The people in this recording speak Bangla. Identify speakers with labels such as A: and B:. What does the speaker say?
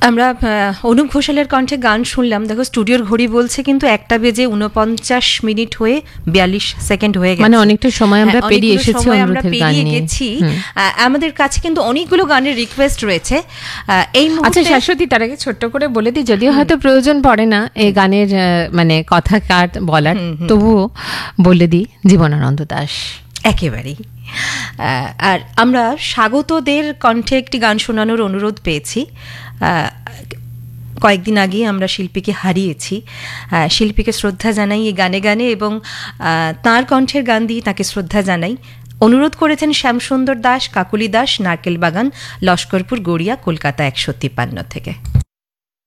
A: আমরা অনুপ ঘোষালের কণ্ঠে গান শুনলাম। দেখো স্টুডিওর ঘড়ি বলছে কিন্তু 1:49 হয়ে 42 সেকেন্ড হয়ে গেছে,
B: মানে অনেকটা সময় আমরা পেরিয়ে এসেছি,
A: আমরা পেরিয়ে গেছি। আমাদের কাছে কিন্তু অনেকগুলো গানের রিকোয়েস্ট রয়েছে এই মুহূর্তে।
B: আচ্ছা শাশ্বতী, তার আগে ছোট্ট করে বলে দিই, যদিও হয়তো প্রয়োজন পড়ে না এই গানের মানে কথা কাট বলার, তবুও বলে দিই জীবনানন্দ দাশ।
A: একেবারেই। আর আমরা স্বাগতদের কণ্ঠে একটি গান শোনানোর অনুরোধ পেয়েছি। কয়েকদিন আগে আমরা শিল্পীকে হারিয়েছি। শিল্পীকে শ্রদ্ধা জানাই এই গানে গানে, এবং তাঁর কণ্ঠের গান দিয়ে তাকে শ্রদ্ধা জানাই। অনুরোধ করেছেন শ্যামসুন্দর দাস, কাকলি দাস, নারকেল বাগান, লস্করপুর, গড়িয়া, কলকাতা 153 থেকে।